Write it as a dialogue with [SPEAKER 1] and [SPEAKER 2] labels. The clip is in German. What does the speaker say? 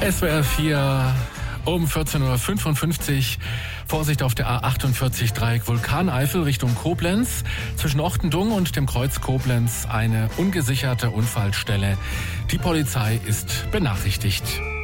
[SPEAKER 1] SWR 4 um 14.55 Uhr. Vorsicht auf der A48 Dreieck Vulkaneifel Richtung Koblenz. Zwischen Ochtendung und dem Kreuz Koblenz eine ungesicherte Unfallstelle. Die Polizei ist benachrichtigt.